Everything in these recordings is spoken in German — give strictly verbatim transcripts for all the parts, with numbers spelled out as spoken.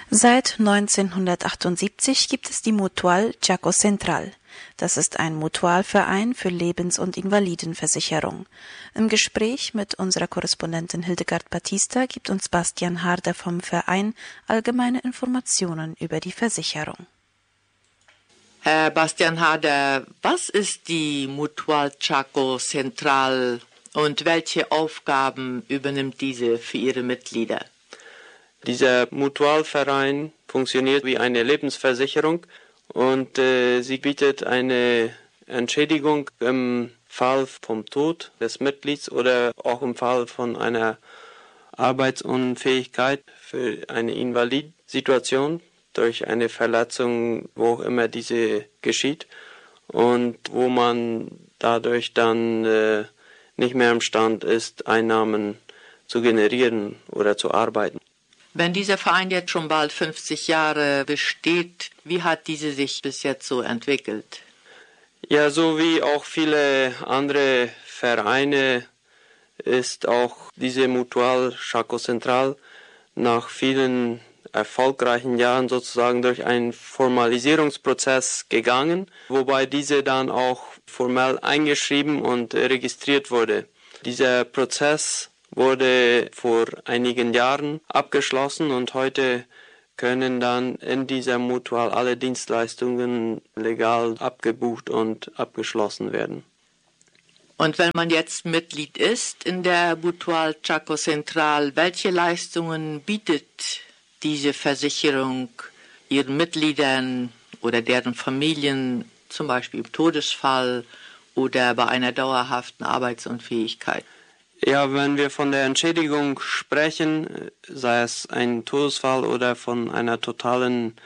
Seit neunzehnhundertachtundsiebzig gibt es die Mutual Chaco Central. Das ist ein Mutualverein für Lebens- und Invalidenversicherung. Im Gespräch mit unserer Korrespondentin Hildegard Batista gibt uns Bastian Harder vom Verein allgemeine Informationen über die Versicherung. Herr Bastian Harder, was ist die Mutual Chaco Central und welche Aufgaben übernimmt diese für ihre Mitglieder? Dieser Mutualverein funktioniert wie eine Lebensversicherung und äh, sie bietet eine Entschädigung im Fall vom Tod des Mitglieds oder auch im Fall von einer Arbeitsunfähigkeit für eine Invalidsituation durch eine Verletzung, wo auch immer diese geschieht und wo man dadurch dann äh, nicht mehr imstand ist, Einnahmen zu generieren oder zu arbeiten. Wenn dieser Verein jetzt schon bald fünfzig Jahre besteht, wie hat diese sich bis jetzt so entwickelt? Ja, so wie auch viele andere Vereine ist auch diese Mutual Chaco Central nach vielen erfolgreichen Jahren sozusagen durch einen Formalisierungsprozess gegangen, wobei diese dann auch formell eingeschrieben und registriert wurde. Dieser Prozess wurde vor einigen Jahren abgeschlossen und heute können dann in dieser Mutual alle Dienstleistungen legal abgebucht und abgeschlossen werden. Und wenn man jetzt Mitglied ist in der Mutual Chaco Central, welche Leistungen bietet diese Versicherung ihren Mitgliedern oder deren Familien, zum Beispiel im Todesfall oder bei einer dauerhaften Arbeitsunfähigkeit? Ja, wenn wir von der Entschädigung sprechen, sei es ein Todesfall oder von einer totalen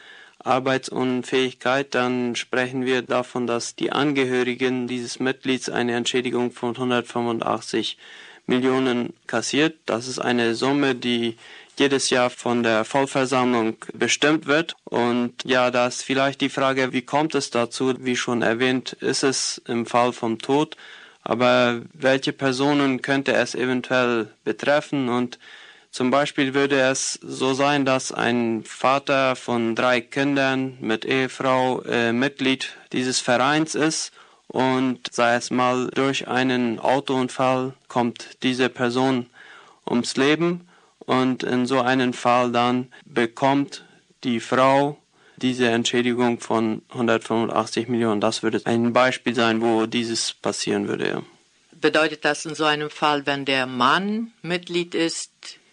Arbeitsunfähigkeit, dann sprechen wir davon, dass die Angehörigen dieses Mitglieds eine Entschädigung von hundertfünfundachtzig Millionen kassiert. Das ist eine Summe, die jedes Jahr von der Vollversammlung bestimmt wird. Und ja, da ist vielleicht die Frage, wie kommt es dazu? Wie schon erwähnt, ist es im Fall vom Tod. Aber welche Personen könnte es eventuell betreffen? Und zum Beispiel würde es so sein, dass ein Vater von drei Kindern mit Ehefrau äh, Mitglied dieses Vereins ist und sei es mal durch einen Autounfall kommt diese Person ums Leben und in so einem Fall dann bekommt die Frau diese Entschädigung von hundertfünfundachtzig Millionen. Das würde ein Beispiel sein, wo dieses passieren würde. Ja. Bedeutet das in so einem Fall, wenn der Mann Mitglied ist,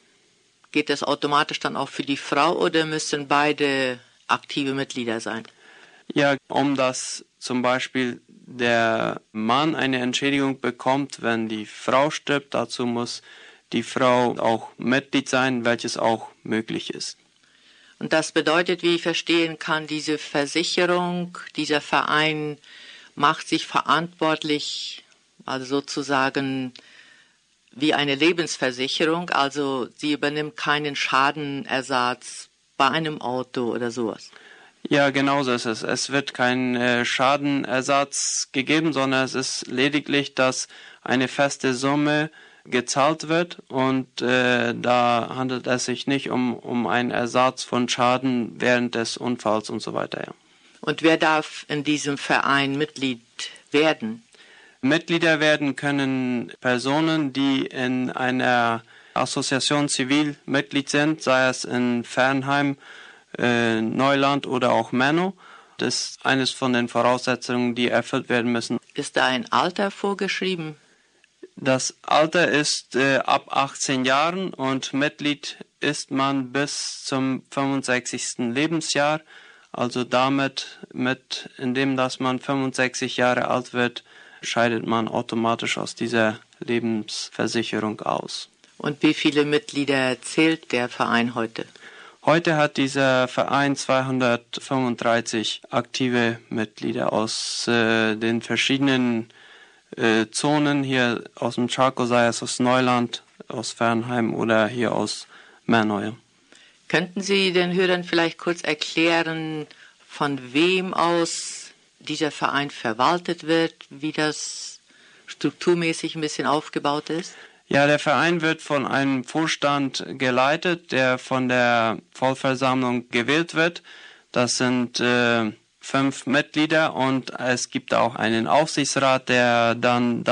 geht das automatisch dann auch für die Frau oder müssen beide aktive Mitglieder sein? Ja, um dass zum Beispiel der Mann eine Entschädigung bekommt, wenn die Frau stirbt, dazu muss die Frau auch Mitglied sein, welches auch möglich ist. Und das bedeutet, wie ich verstehen kann, diese Versicherung, dieser Verein macht sich verantwortlich, also sozusagen wie eine Lebensversicherung, also sie übernimmt keinen Schadenersatz bei einem Auto oder sowas. Ja, genau so ist es. Es wird kein äh, Schadenersatz gegeben, sondern es ist lediglich, dass eine feste Summe gezahlt wird und äh, da handelt es sich nicht um, um einen Ersatz von Schaden während des Unfalls und so weiter. Ja. Und wer darf in diesem Verein Mitglied werden? Mitglieder werden können Personen, die in einer Association Civil Mitglied sind, sei es in Fernheim, äh, Neuland oder auch Menno. Das ist eines von den Voraussetzungen, die erfüllt werden müssen. Ist da ein Alter vorgeschrieben? Das Alter ist äh, ab achtzehn Jahren und Mitglied ist man bis zum fünfundsechzigsten Lebensjahr. Also damit, mit, indem dass man fünfundsechzig Jahre alt wird, scheidet man automatisch aus dieser Lebensversicherung aus. Und wie viele Mitglieder zählt der Verein heute? Heute hat dieser Verein zweihundertfünfunddreißig aktive Mitglieder aus äh, den verschiedenen äh, Zonen, hier aus dem Chaco, sei es aus Neuland, aus Fernheim oder hier aus Merneuer. Könnten Sie den Hörern vielleicht kurz erklären, von wem aus dieser Verein verwaltet wird, wie das strukturmäßig ein bisschen aufgebaut ist? Ja, der Verein wird von einem Vorstand geleitet, der von der Vollversammlung gewählt wird. Das sind äh, fünf Mitglieder und es gibt auch einen Aufsichtsrat, der dann